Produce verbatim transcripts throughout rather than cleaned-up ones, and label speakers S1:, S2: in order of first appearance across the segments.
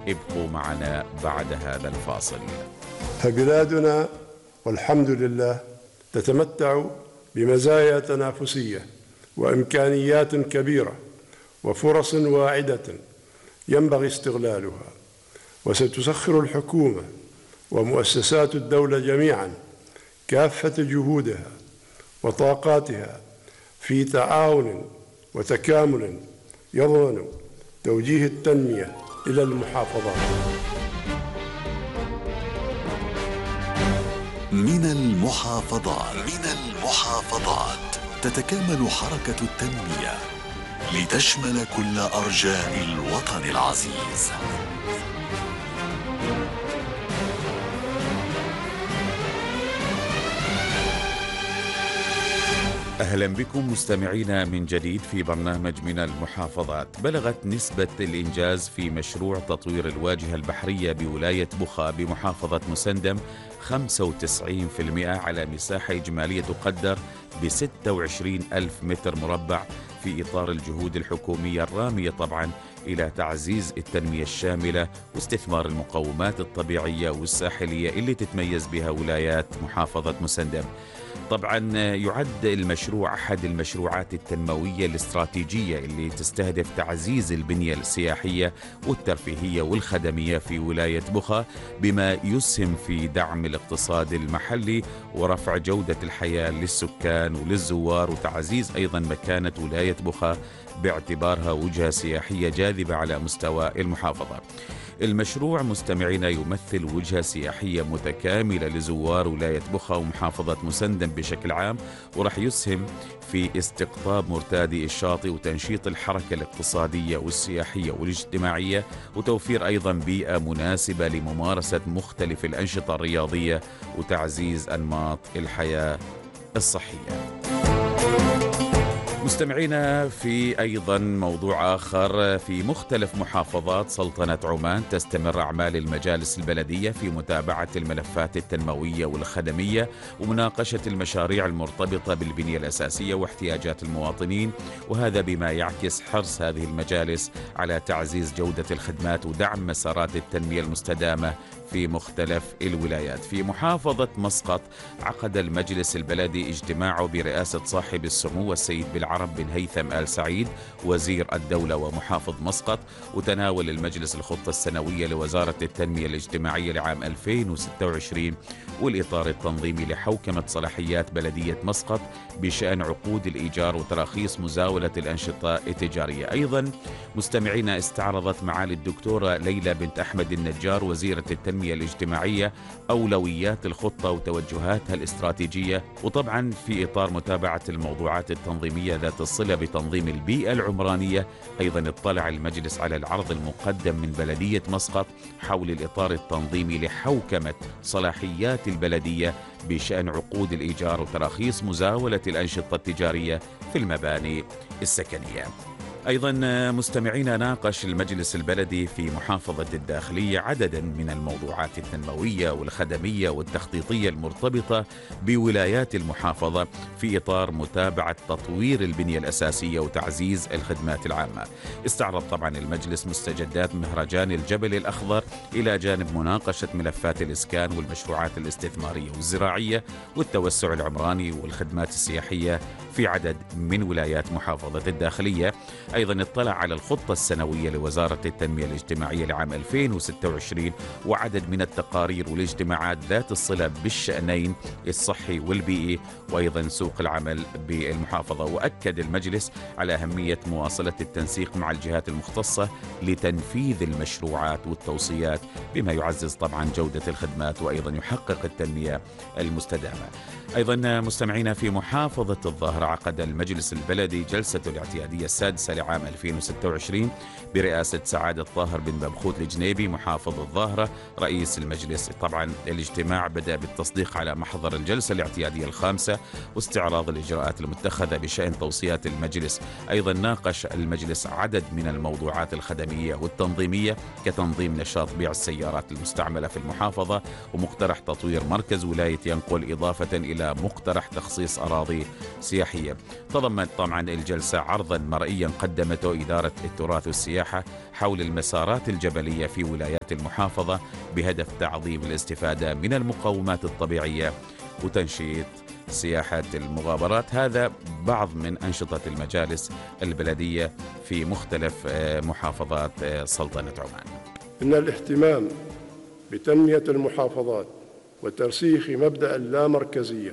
S1: ابقوا معنا بعد هذا الفاصل.
S2: فبلادنا والحمد لله تتمتع بمزايا تنافسية وإمكانيات كبيرة وفرص واعدة ينبغي استغلالها، وستسخر الحكومة ومؤسسات الدولة جميعا كافة جهودها وطاقاتها في تعاون وتكامل يضمن توجيه التنمية إلى المحافظات.
S3: من المحافظات من المحافظات تتكامل حركة التنمية لتشمل كل أرجاء الوطن العزيز.
S1: أهلا بكم مستمعينا من جديد في برنامج من المحافظات. بلغت نسبة الإنجاز في مشروع تطوير الواجهة البحرية بولاية بخا بمحافظة مسندم خمسة وتسعين بالمئة على مساحة إجمالية تقدر ب ستة وعشرين ألف متر مربع، في إطار الجهود الحكومية الرامية طبعا إلى تعزيز التنمية الشاملة واستثمار المقومات الطبيعية والساحلية اللي تتميز بها ولايات محافظة مسندم. طبعا يعد المشروع أحد المشروعات التنموية الاستراتيجية اللي تستهدف تعزيز البنية السياحية والترفيهية والخدمية في ولاية بخا، بما يسهم في دعم الاقتصاد المحلي ورفع جودة الحياة للسكان وللزوار، وتعزيز أيضا مكانة ولاية بخا باعتبارها وجهة سياحية جاذبة على مستوى المحافظة. المشروع مستمعينا يمثل وجهة سياحية متكاملة لزوار ولاية بخا ومحافظة مسندم بشكل عام، ورح يسهم في استقطاب مرتادي الشاطئ وتنشيط الحركة الاقتصادية والسياحية والاجتماعية، وتوفير أيضا بيئة مناسبة لممارسة مختلف الأنشطة الرياضية وتعزيز أنماط الحياة الصحية. مستمعينا في أيضا موضوع آخر، في مختلف محافظات سلطنة عمان تستمر أعمال المجالس البلدية في متابعة الملفات التنموية والخدمية ومناقشة المشاريع المرتبطة بالبنية الأساسية واحتياجات المواطنين، وهذا بما يعكس حرص هذه المجالس على تعزيز جودة الخدمات ودعم مسارات التنمية المستدامة في مختلف الولايات. في محافظة مسقط عقد المجلس البلدي اجتماعه برئاسة صاحب السمو السيد بالعرب بن هيثم آل سعيد وزير الدولة ومحافظ مسقط، وتناول المجلس الخطة السنوية لوزارة التنمية الاجتماعية لعام ألفين وستة وعشرين والإطار التنظيمي لحوكمة صلاحيات بلدية مسقط بشأن عقود الإيجار وتراخيص مزاولة الأنشطة التجارية. أيضا مستمعينا استعرضت معالي الدكتورة ليلى بنت أحمد النجار وزيرة التنمية الاجتماعية أولويات الخطة وتوجهاتها الاستراتيجية، وطبعا في إطار متابعة الموضوعات التنظيمية ذات الصلة بتنظيم البيئة العمرانية. أيضا اطلع المجلس على العرض المقدم من بلدية مسقط حول الإطار التنظيمي لحوكمة صلاحيات البلدية بشأن عقود الإيجار وتراخيص مزاولة الأنشطة التجارية في المباني السكنية. أيضا مستمعينا ناقش المجلس البلدي في محافظة الداخلية عددا من الموضوعات التنموية والخدمية والتخطيطية المرتبطة بولايات المحافظة في إطار متابعة تطوير البنية الأساسية وتعزيز الخدمات العامة. استعرض طبعا المجلس مستجدات مهرجان الجبل الأخضر إلى جانب مناقشة ملفات الإسكان والمشروعات الاستثمارية والزراعية والتوسع العمراني والخدمات السياحية في عدد من ولايات محافظة الداخلية. أيضا اطلع على الخطة السنوية لوزارة التنمية الاجتماعية لعام ألفين وستة وعشرين وعدد من التقارير والاجتماعات ذات الصلة بالشأنين الصحي والبيئي وأيضا سوق العمل بالمحافظة. وأكد المجلس على أهمية مواصلة التنسيق مع الجهات المختصة لتنفيذ المشروعات والتوصيات بما يعزز طبعا جودة الخدمات وأيضا يحقق التنمية المستدامة. أيضا مستمعينا في محافظة الظاهرة عقد المجلس البلدي جلسة الاعتيادية السادسة لعام ألفين وستة وعشرين برئاسة سعادة طاهر بن ببخوت الجنيبي محافظ الظاهرة رئيس المجلس. طبعا الاجتماع بدأ بالتصديق على محضر الجلسة الاعتيادية الخامسة واستعراض الإجراءات المتخذة بشأن توصيات المجلس. أيضا ناقش المجلس عدد من الموضوعات الخدمية والتنظيمية كتنظيم نشاط بيع السيارات المستعملة في المحافظة ومقترح تطوير مركز ولاية ينقل إضافة إلى مقترح تخصيص أراضي سياحية السياحية. تضمن طبعا الجلسة عرضا مرئيا قدمته إدارة التراث والسياحة حول المسارات الجبلية في ولايات المحافظة بهدف تعظيم الاستفادة من المقومات الطبيعية وتنشيط سياحة المغامرات. هذا بعض من أنشطة المجالس البلدية في مختلف محافظات سلطنة عمان.
S2: إن الاهتمام بتنمية المحافظات وترسيخ مبدأ اللامركزية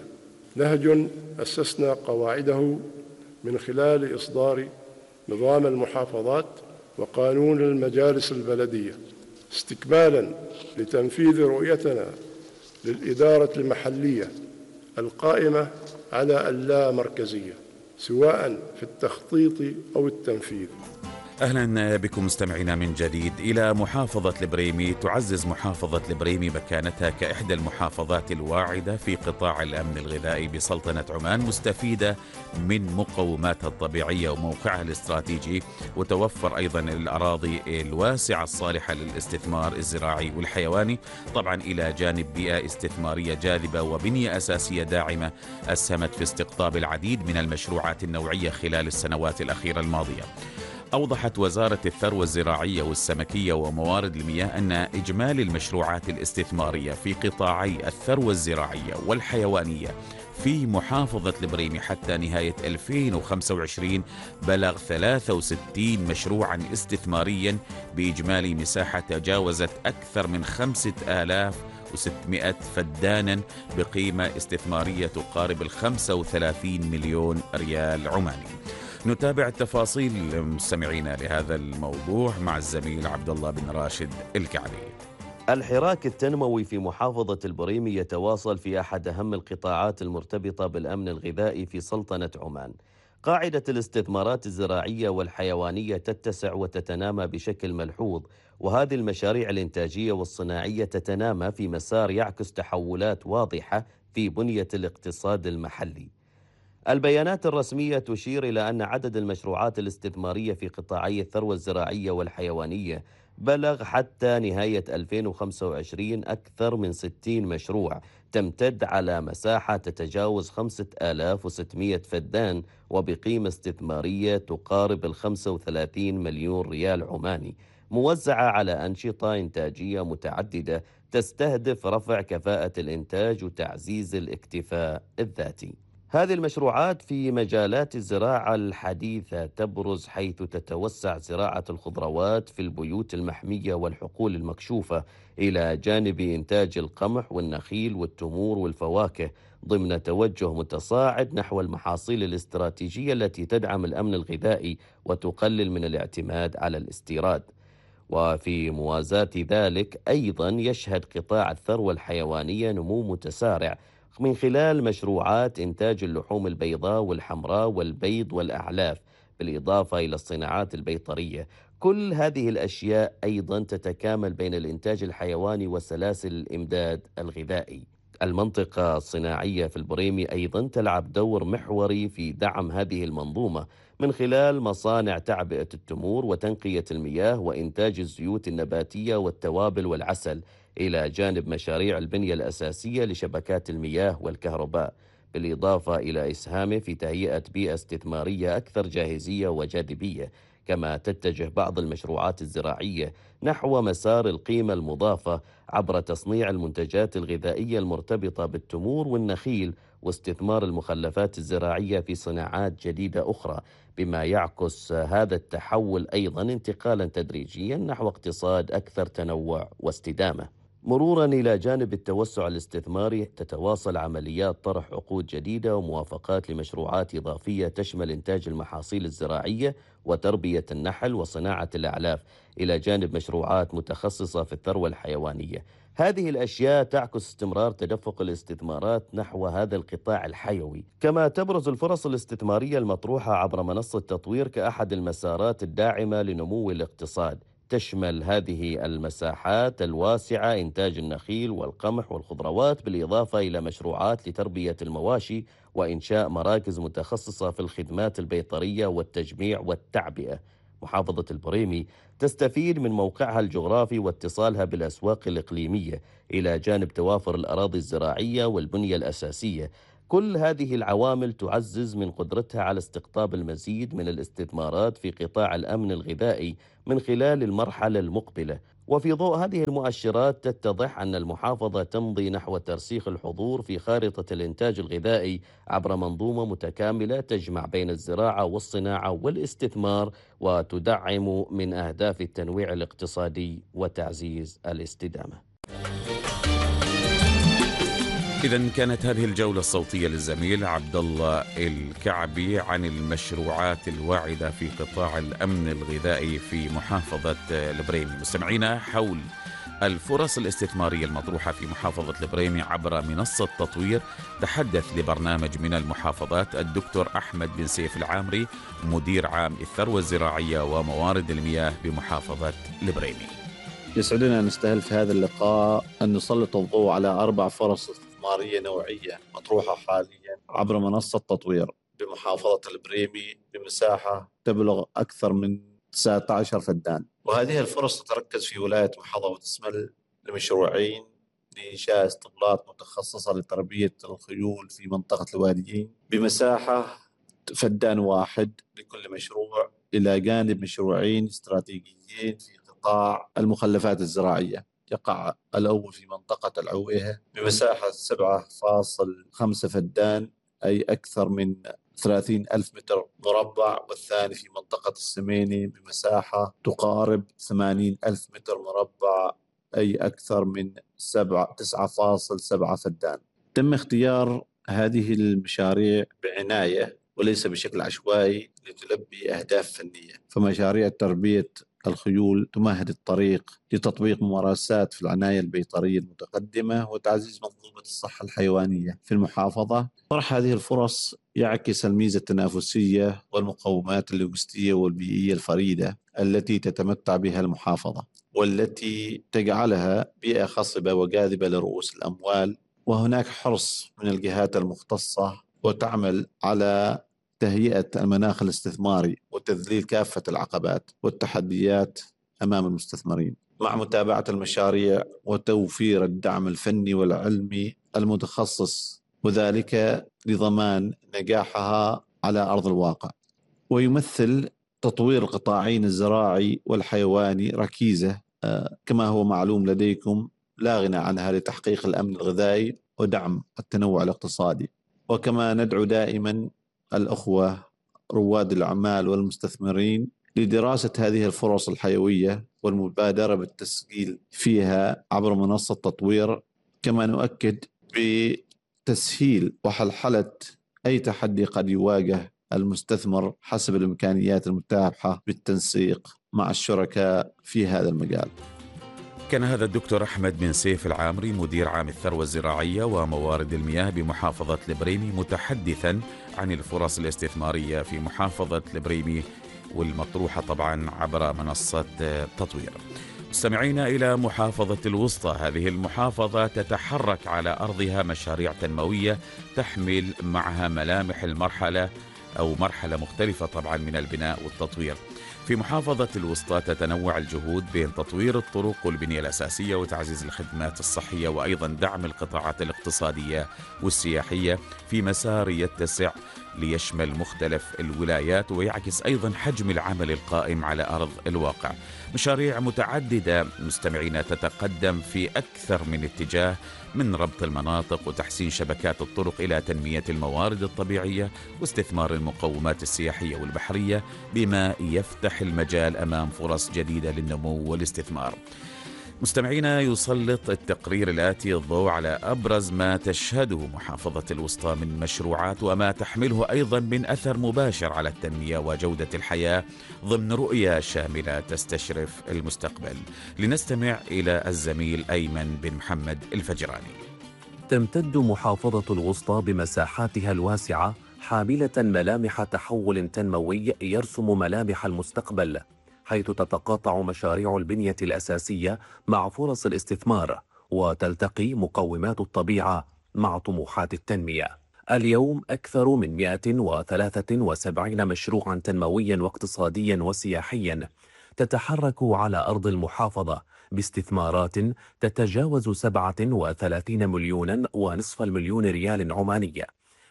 S2: نهج أسسنا قواعده من خلال إصدار نظام المحافظات وقانون المجالس البلدية استكمالا لتنفيذ رؤيتنا للإدارة المحلية القائمة على اللامركزية سواء في التخطيط أو التنفيذ.
S1: أهلا بكم مستمعينا من جديد. إلى محافظة البريمي. تعزز محافظة البريمي مكانتها كإحدى المحافظات الواعدة في قطاع الأمن الغذائي بسلطنة عمان، مستفيدة من مقوماتها الطبيعية وموقعها الاستراتيجي، وتوفر أيضا الأراضي الواسعة الصالحة للاستثمار الزراعي والحيواني، طبعا إلى جانب بيئة استثمارية جاذبة وبنية أساسية داعمة أسهمت في استقطاب العديد من المشروعات النوعية خلال السنوات الأخيرة الماضية. أوضحت وزارة الثروة الزراعية والسمكية وموارد المياه أن إجمالي المشروعات الاستثمارية في قطاعي الثروة الزراعية والحيوانية في محافظة البريمي حتى نهاية ألفين وخمسة وعشرين بلغ ثلاثة وستين مشروعا استثماريا بإجمالي مساحة تجاوزت أكثر من خمسة آلاف وستمائة فدانا بقيمة استثمارية تقارب الخمسة وثلاثين مليون ريال عماني. نتابع التفاصيل مستمعينا لهذا الموضوع مع الزميل عبد الله بن راشد الكعبي.
S4: الحراك التنموي في محافظة البريمي يتواصل في أحد أهم القطاعات المرتبطة بالأمن الغذائي في سلطنة عمان. قاعدة الاستثمارات الزراعية والحيوانية تتسع وتتنامى بشكل ملحوظ، وهذه المشاريع الإنتاجية والصناعية تتنامى في مسار يعكس تحولات واضحة في بنية الاقتصاد المحلي. البيانات الرسمية تشير إلى أن عدد المشروعات الاستثمارية في قطاعي الثروة الزراعية والحيوانية بلغ حتى نهاية ألفين وخمسة وعشرين أكثر من ستين مشروع تمتد على مساحة تتجاوز خمسة آلاف وستمائة فدان وبقيمة استثمارية تقارب الخمسة وثلاثين مليون ريال عماني، موزعة على أنشطة إنتاجية متعددة تستهدف رفع كفاءة الإنتاج وتعزيز الاكتفاء الذاتي. هذه المشروعات في مجالات الزراعة الحديثة تبرز حيث تتوسع زراعة الخضروات في البيوت المحمية والحقول المكشوفة إلى جانب إنتاج القمح والنخيل والتمور والفواكه ضمن توجه متصاعد نحو المحاصيل الاستراتيجية التي تدعم الأمن الغذائي وتقلل من الاعتماد على الاستيراد. وفي موازاة ذلك أيضا يشهد قطاع الثروة الحيوانية نمو متسارع من خلال مشروعات إنتاج اللحوم البيضاء والحمراء والبيض والأعلاف، بالإضافة إلى الصناعات البيطرية. كل هذه الأشياء أيضا تتكامل بين الإنتاج الحيواني وسلاسل الإمداد الغذائي. المنطقة الصناعية في البريمي أيضا تلعب دور محوري في دعم هذه المنظومة من خلال مصانع تعبئة التمور وتنقية المياه وإنتاج الزيوت النباتية والتوابل والعسل، إلى جانب مشاريع البنية الأساسية لشبكات المياه والكهرباء، بالإضافة إلى إسهامه في تهيئة بيئة استثمارية أكثر جاهزية وجاذبية. كما تتجه بعض المشروعات الزراعية نحو مسار القيمة المضافة عبر تصنيع المنتجات الغذائية المرتبطة بالتمور والنخيل واستثمار المخلفات الزراعية في صناعات جديدة أخرى، بما يعكس هذا التحول أيضا انتقالا تدريجيا نحو اقتصاد أكثر تنوع واستدامة. مرورا إلى جانب التوسع الاستثماري، تتواصل عمليات طرح عقود جديدة وموافقات لمشروعات إضافية تشمل إنتاج المحاصيل الزراعية وتربية النحل وصناعة الأعلاف، إلى جانب مشروعات متخصصة في الثروة الحيوانية. هذه الأشياء تعكس استمرار تدفق الاستثمارات نحو هذا القطاع الحيوي. كما تبرز الفرص الاستثمارية المطروحة عبر منصة تطوير كأحد المسارات الداعمة لنمو الاقتصاد. تشمل هذه المساحات الواسعة إنتاج النخيل والقمح والخضروات، بالإضافة إلى مشروعات لتربية المواشي وإنشاء مراكز متخصصة في الخدمات البيطرية والتجميع والتعبئة. محافظة البريمي تستفيد من موقعها الجغرافي واتصالها بالأسواق الإقليمية، إلى جانب توافر الأراضي الزراعية والبنية الأساسية. كل هذه العوامل تعزز من قدرتها على استقطاب المزيد من الاستثمارات في قطاع الأمن الغذائي من خلال المرحلة المقبلة. وفي ضوء هذه المؤشرات تتضح أن المحافظة تمضي نحو ترسيخ الحضور في خارطة الإنتاج الغذائي عبر منظومة متكاملة تجمع بين الزراعة والصناعة والاستثمار، وتدعم من أهداف التنويع الاقتصادي وتعزيز الاستدامة.
S1: إذن كانت هذه الجولة الصوتية للزميل عبد الله الكعبي عن المشروعات الواعدة في قطاع الأمن الغذائي في محافظة البريمي. مستمعينا، حول الفرص الاستثمارية المطروحة في محافظة البريمي عبر منصة تطوير تحدث لبرنامج من المحافظات الدكتور أحمد بن سيف العامري، مدير عام الثروة الزراعية وموارد المياه بمحافظة البريمي.
S5: يسعدنا أن نستهل في هذا اللقاء أن نسلط الضوء على أربع فرص استثمارية نوعية مطروحة حاليا عبر منصة تطوير بمحافظة البريمي بمساحة تبلغ أكثر من تسعة عشر فدان. وهذه الفرص تتركز في ولاية محافظة وتشمل لمشروعين لإنشاء اسطبلات متخصصة لتربية الخيول في منطقة الواديين بمساحة فدان واحد لكل مشروع، إلى جانب مشروعين استراتيجيين في قطاع المخلفات الزراعية. يقع الأول في منطقة العويهة بمساحة سبعة فاصلة خمسة فدان، أي أكثر من ثلاثين ألف متر مربع، والثاني في منطقة السميني بمساحة تقارب ثمانين ألف متر مربع، أي أكثر من تسعة فاصلة سبعة فدان. تم اختيار هذه المشاريع بعناية وليس بشكل عشوائي لتلبي أهداف فنية. فمشاريع تربية الخيول تمهد الطريق لتطبيق ممارسات في العناية البيطرية المتقدمة وتعزيز منظومة الصحة الحيوانية في المحافظة. طرح هذه الفرص يعكس الميزة التنافسية والمقومات اللوجستية والبيئية الفريدة التي تتمتع بها المحافظة، والتي تجعلها بيئة خصبة وجاذبة لرؤوس الأموال. وهناك حرص من الجهات المختصة وتعمل على تهيئة المناخ الاستثماري وتذليل كافة العقبات والتحديات أمام المستثمرين، مع متابعة المشاريع وتوفير الدعم الفني والعلمي المتخصص، وذلك لضمان نجاحها على أرض الواقع. ويمثل تطوير القطاعين الزراعي والحيواني ركيزة كما هو معلوم لديكم لا غنى عنها لتحقيق الأمن الغذائي ودعم التنوع الاقتصادي. وكما ندعو دائما الأخوة رواد الأعمال والمستثمرين لدراسة هذه الفرص الحيوية والمبادرة بالتسجيل فيها عبر منصة تطوير، كما نؤكد بتسهيل وحلحلة أي تحدي قد يواجه المستثمر حسب الإمكانيات المتاحة بالتنسيق مع الشركاء في هذا المجال.
S1: كان هذا الدكتور أحمد بن سيف العامري، مدير عام الثروة الزراعية وموارد المياه بمحافظة البريمي، متحدثا عن الفرص الاستثمارية في محافظة البريمي والمطروحة طبعا عبر منصة تطوير. مستمعينا إلى محافظة الوسطى، هذه المحافظة تتحرك على أرضها مشاريع تنموية تحمل معها ملامح المرحلة أو مرحلة مختلفة طبعا من البناء والتطوير. في محافظة الوسطى تتنوع الجهود بين تطوير الطرق والبنية الأساسية وتعزيز الخدمات الصحية وأيضا دعم القطاعات الاقتصادية والسياحية في مسار يتسع ليشمل مختلف الولايات ويعكس أيضا حجم العمل القائم على أرض الواقع. مشاريع متعددة مستمعين تتقدم في أكثر من اتجاه، من ربط المناطق وتحسين شبكات الطرق إلى تنمية الموارد الطبيعية واستثمار المقومات السياحية والبحرية، بما يفتح المجال أمام فرص جديدة للنمو والاستثمار. مستمعينا، يسلط التقرير الآتي الضوء على أبرز ما تشهده محافظة الوسطى من مشروعات وما تحمله أيضا من أثر مباشر على التنمية وجودة الحياة ضمن رؤية شاملة تستشرف المستقبل. لنستمع إلى الزميل أيمن بن محمد الفجراني.
S6: تمتد محافظة الوسطى بمساحاتها الواسعة حاملة ملامح تحول تنموي يرسم ملامح المستقبل، حيث تتقاطع مشاريع البنية الأساسية مع فرص الاستثمار، وتلتقي مقومات الطبيعة مع طموحات التنمية. اليوم أكثر من مئة وثلاثة وسبعين مشروعا تنمويا واقتصاديا وسياحيا تتحرك على أرض المحافظة باستثمارات تتجاوز سبعة وثلاثين مليونا ونصف المليون ريال عمانية،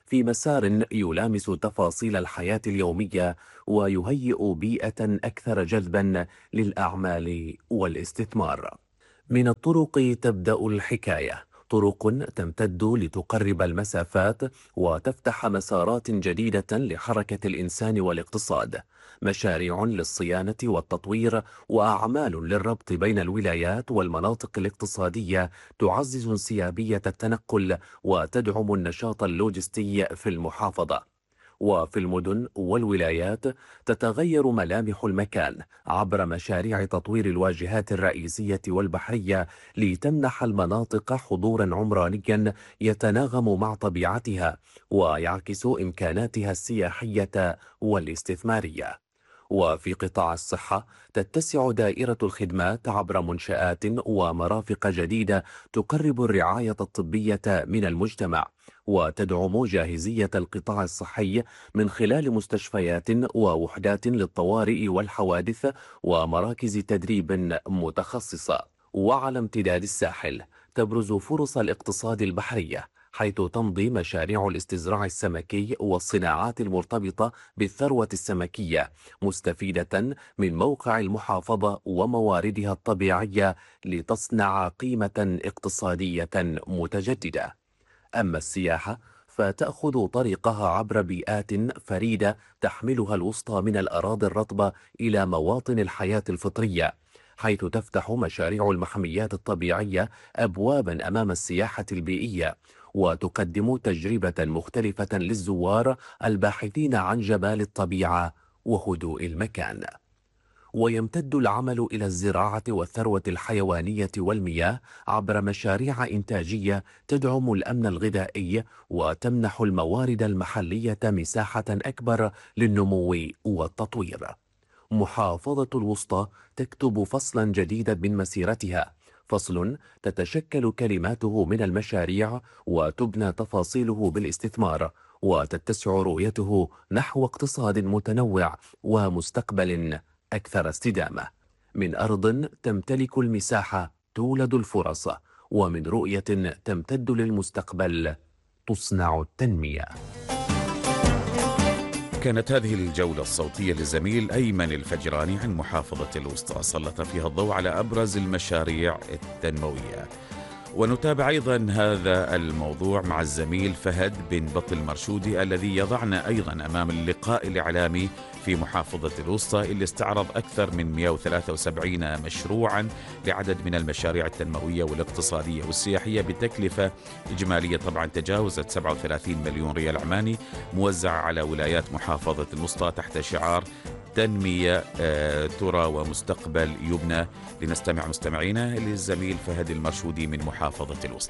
S6: في مسار يلامس تفاصيل الحياة اليومية ويهيئ بيئة أكثر جذبا للأعمال والاستثمار. من الطرق تبدأ الحكاية، طرق تمتد لتقرب المسافات وتفتح مسارات جديدة لحركة الإنسان والاقتصاد، مشاريع للصيانة والتطوير وأعمال للربط بين الولايات والمناطق الاقتصادية تعزز انسيابية التنقل وتدعم النشاط اللوجستي في المحافظة. وفي المدن والولايات تتغير ملامح المكان عبر مشاريع تطوير الواجهات الرئيسية والبحرية لتمنح المناطق حضورا عمرانيا يتناغم مع طبيعتها ويعكس إمكاناتها السياحية والاستثمارية. وفي قطاع الصحة تتسع دائرة الخدمات عبر منشآت ومرافق جديدة تقرب الرعاية الطبية من المجتمع وتدعم جاهزية القطاع الصحي من خلال مستشفيات ووحدات للطوارئ والحوادث ومراكز تدريب متخصصة. وعلى امتداد الساحل تبرز فرص الاقتصاد البحري، حيث تمضي مشاريع الاستزراع السمكي والصناعات المرتبطة بالثروة السمكية مستفيدة من موقع المحافظة ومواردها الطبيعية لتصنع قيمة اقتصادية متجددة. أما السياحة فتأخذ طريقها عبر بيئات فريدة تحملها الوسطى من الأراضي الرطبة إلى مواطن الحياة الفطرية، حيث تفتح مشاريع المحميات الطبيعية أبوابا أمام السياحة البيئية وتقدم تجربة مختلفة للزوار الباحثين عن جمال الطبيعة وهدوء المكان. ويمتد العمل إلى الزراعة والثروة الحيوانية والمياه عبر مشاريع إنتاجية تدعم الأمن الغذائي وتمنح الموارد المحلية مساحة أكبر للنمو والتطوير. محافظة الوسطى تكتب فصلا جديدا من مسيرتها، فصل تتشكل كلماته من المشاريع وتبنى تفاصيله بالاستثمار وتتسع رؤيته نحو اقتصاد متنوع ومستقبل أكثر استدامة. من أرض تمتلك المساحة تولد الفرص، ومن رؤية تمتد للمستقبل تصنع التنمية.
S1: كانت هذه الجولة الصوتية للزميل أيمن الفجراني عن محافظة الوسطى، سلط فيها الضوء على أبرز المشاريع التنموية. ونتابع أيضا هذا الموضوع مع الزميل فهد بن بطل مرشودي الذي يضعنا أيضا أمام اللقاء الإعلامي في محافظة الوسطى اللي استعرض أكثر من مئة وثلاثة وسبعين مشروعا لعدد من المشاريع التنموية والاقتصادية والسياحية بتكلفة إجمالية طبعا تجاوزت سبعة وثلاثين مليون ريال عماني، موزعة على ولايات محافظة الوسطى تحت شعار تنمية آه ترى ومستقبل يبنى. لنستمع مستمعينا للزميل فهد المرشودي من محافظة الوسطى.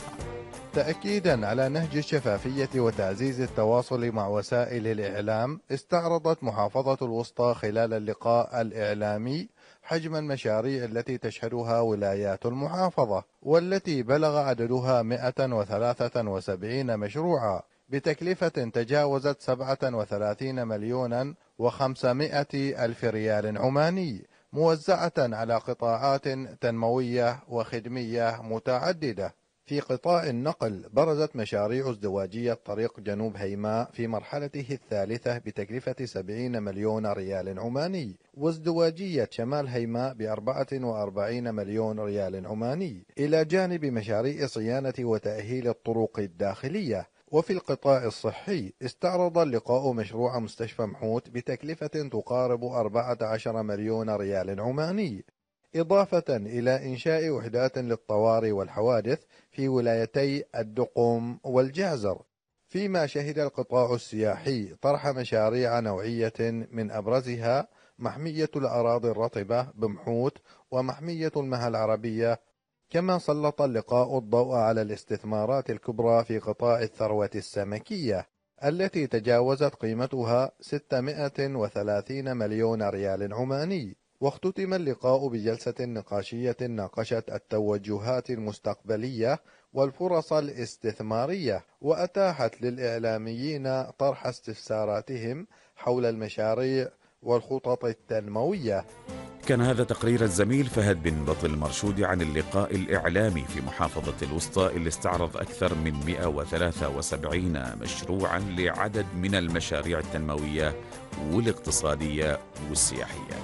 S7: تأكيدا على نهج الشفافية وتعزيز التواصل مع وسائل الإعلام، استعرضت محافظة الوسطى خلال اللقاء الإعلامي حجم المشاريع التي تشهدها ولايات المحافظة، والتي بلغ عددها مئة وثلاثة وسبعين مشروعا بتكلفة تجاوزت سبعة وثلاثين مليونا وخمسمائة ألف ريال عماني، موزعة على قطاعات تنموية وخدمية متعددة. في قطاع النقل برزت مشاريع ازدواجية طريق جنوب هيماء في مرحلته الثالثة بتكلفة سبعين مليون ريال عماني، وازدواجية شمال هيماء بأربعة وأربعين مليون ريال عماني، إلى جانب مشاريع صيانة وتأهيل الطرق الداخلية. وفي القطاع الصحي استعرض اللقاء مشروع مستشفى محوت بتكلفة تقارب أربعة عشر مليون ريال عماني، إضافة إلى إنشاء وحدات للطوارئ والحوادث في ولايتي الدقم والجازر. فيما شهد القطاع السياحي طرح مشاريع نوعية من أبرزها محمية الأراضي الرطبة بمحوت ومحمية المها العربية. كما سلط اللقاء الضوء على الاستثمارات الكبرى في قطاع الثروة السمكية التي تجاوزت قيمتها ستمائة وثلاثين مليون ريال عماني. واختتم اللقاء بجلسة نقاشية ناقشت التوجهات المستقبلية والفرص الاستثمارية، وأتاحت للإعلاميين طرح استفساراتهم حول المشاريع والخطط التنموية.
S1: كان هذا تقرير الزميل فهد بن بطل المرشودي عن اللقاء الإعلامي في محافظة الوسطى اللي استعرض أكثر من مئة وثلاثة وسبعين مشروعا لعدد من المشاريع التنموية والاقتصادية والسياحية.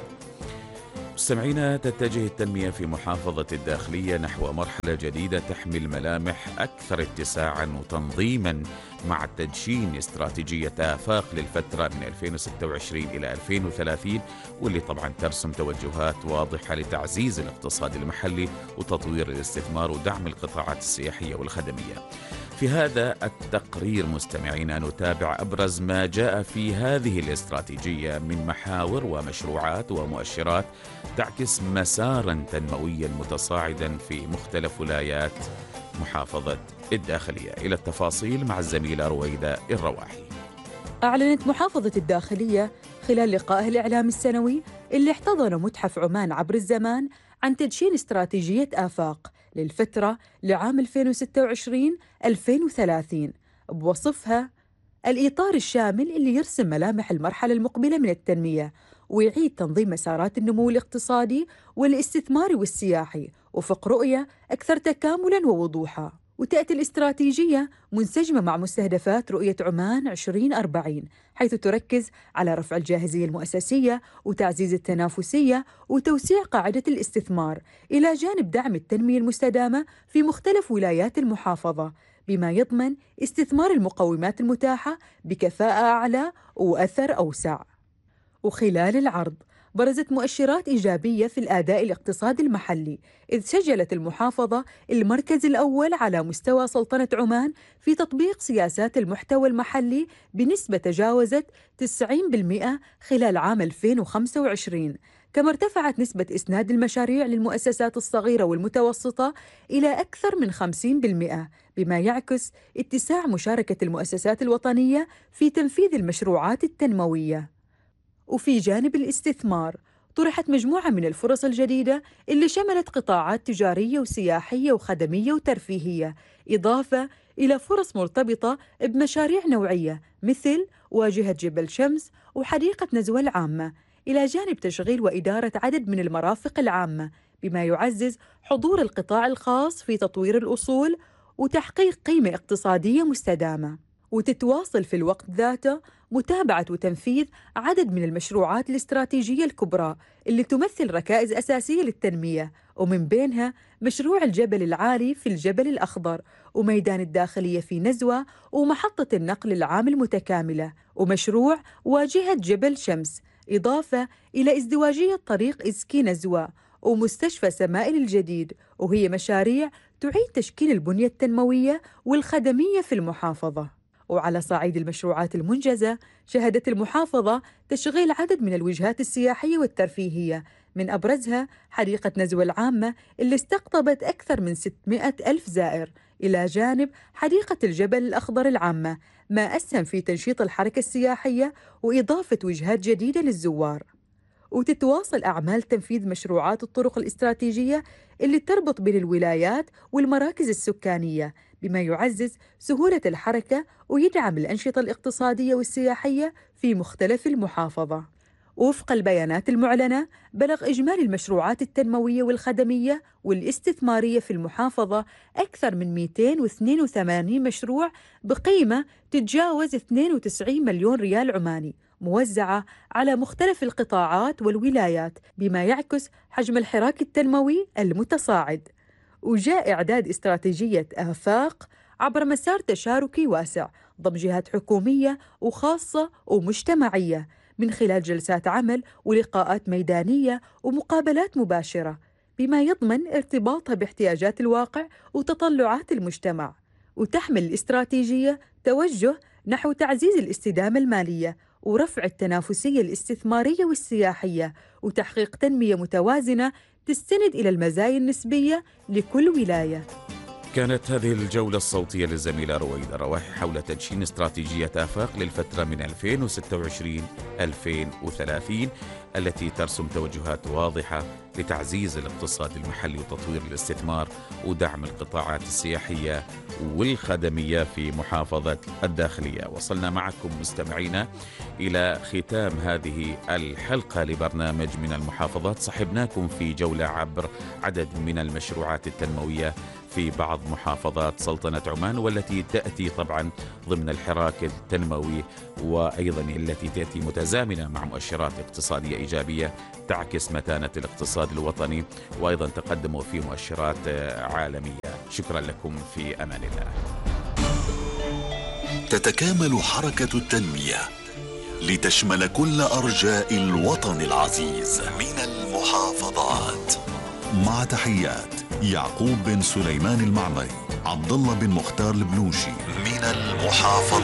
S1: مستمعينا، تتجه التنمية في محافظة الداخلية نحو مرحلة جديدة تحمل ملامح أكثر اتساعا وتنظيما مع تدشين استراتيجية آفاق للفترة من ألفين وستة وعشرين إلى ألفين وثلاثين، واللي طبعا ترسم توجهات واضحة لتعزيز الاقتصاد المحلي وتطوير الاستثمار ودعم القطاعات السياحية والخدمية. في هذا التقرير مستمعينا نتابع أبرز ما جاء في هذه الاستراتيجية من محاور ومشروعات ومؤشرات تعكس مسارا تنمويا متصاعدا في مختلف ولايات محافظة الداخلية. إلى التفاصيل مع الزميلة رويدة الرواحي.
S8: أعلنت محافظة الداخلية خلال لقائه الإعلامي السنوي اللي احتضن متحف عمان عبر الزمان عن تدشين استراتيجية آفاق للفترة لعام ألفين وستة وعشرين ألفين وثلاثين، بوصفها الإطار الشامل اللي يرسم ملامح المرحلة المقبلة من التنمية ويعيد تنظيم مسارات النمو الاقتصادي والاستثماري والسياحي وفق رؤية أكثر تكاملاً ووضوحاً. وتأتي الاستراتيجية منسجمة مع مستهدفات رؤية عمان عشرين أربعين، حيث تركز على رفع الجاهزية المؤسسية وتعزيز التنافسية وتوسيع قاعدة الاستثمار، إلى جانب دعم التنمية المستدامة في مختلف ولايات المحافظة، بما يضمن استثمار المقومات المتاحة بكفاءة أعلى وأثر أوسع. وخلال العرض برزت مؤشرات إيجابية في الأداء الاقتصادي المحلي، إذ سجلت المحافظة المركز الأول على مستوى سلطنة عمان في تطبيق سياسات المحتوى المحلي بنسبة تجاوزت تسعين بالمئة خلال عام ألفين وخمسة وعشرين. كما ارتفعت نسبة إسناد المشاريع للمؤسسات الصغيرة والمتوسطة إلى أكثر من خمسين بالمئة، بما يعكس اتساع مشاركة المؤسسات الوطنية في تنفيذ المشروعات التنموية. وفي جانب الاستثمار طرحت مجموعة من الفرص الجديدة اللي شملت قطاعات تجارية وسياحية وخدمية وترفيهية، إضافة إلى فرص مرتبطة بمشاريع نوعية مثل واجهة جبل شمس وحديقة نزوة العامة، إلى جانب تشغيل وإدارة عدد من المرافق العامة، بما يعزز حضور القطاع الخاص في تطوير الأصول وتحقيق قيمة اقتصادية مستدامة. وتتواصل في الوقت ذاته متابعة وتنفيذ عدد من المشروعات الاستراتيجية الكبرى اللي تمثل ركائز أساسية للتنمية، ومن بينها مشروع الجبل العالي في الجبل الأخضر، وميدان الداخلية في نزوة، ومحطة النقل العام المتكاملة، ومشروع واجهة جبل شمس، إضافة إلى ازدواجية طريق إزكي نزوة، ومستشفى سمائل الجديد، وهي مشاريع تعيد تشكيل البنية التنموية والخدمية في المحافظة. وعلى صعيد المشروعات المنجزة شهدت المحافظة تشغيل عدد من الوجهات السياحية والترفيهية، من أبرزها حديقة نزوة العامة اللي استقطبت أكثر من ستمائة ألف زائر، إلى جانب حديقة الجبل الأخضر العامة، ما أسهم في تنشيط الحركة السياحية وإضافة وجهات جديدة للزوار. وتتواصل أعمال تنفيذ مشروعات الطرق الاستراتيجية اللي تربط بين الولايات والمراكز السكانية، بما يعزز سهولة الحركة ويدعم الأنشطة الاقتصادية والسياحية في مختلف المحافظة. وفق البيانات المعلنة بلغ إجمالي المشروعات التنموية والخدمية والاستثمارية في المحافظة أكثر من مئتين واثنين وثمانين مشروع بقيمة تتجاوز اثنين وتسعين مليون ريال عماني، موزعة على مختلف القطاعات والولايات، بما يعكس حجم الحراك التنموي المتصاعد. وجاء إعداد استراتيجية آفاق عبر مسار تشاركي واسع ضم جهات حكومية وخاصة ومجتمعية، من خلال جلسات عمل ولقاءات ميدانية ومقابلات مباشرة، بما يضمن ارتباطها باحتياجات الواقع وتطلعات المجتمع. وتحمل الاستراتيجية توجه نحو تعزيز الاستدامة المالية ورفع التنافسية الاستثمارية والسياحية، وتحقيق تنمية متوازنة تستند إلى المزايا النسبية لكل ولاية.
S1: كانت هذه الجولة الصوتية للزميلة رويدة رواحي حول تدشين استراتيجية آفاق للفترة من ألفين وستة وعشرين ألفين وثلاثين التي ترسم توجهات واضحة لتعزيز الاقتصاد المحلي وتطوير الاستثمار ودعم القطاعات السياحية والخدمية في محافظة الداخلية. وصلنا معكم مستمعينا إلى ختام هذه الحلقة لبرنامج من المحافظات. صحبناكم في جولة عبر عدد من المشروعات التنموية في بعض محافظات سلطنة عمان، والتي تأتي طبعا ضمن الحراك التنموي، وأيضا التي تأتي متزامنة مع مؤشرات اقتصادية إيجابية تعكس متانة الاقتصاد الوطني وأيضا تقدمه في مؤشرات عالمية. شكرا لكم، في أمان الله.
S3: تتكامل حركة التنمية لتشمل كل أرجاء الوطن العزيز من المحافظات. مع تحيات يعقوب بن سليمان المعمري، عبد الله بن مختار البلوشي من المحافظة.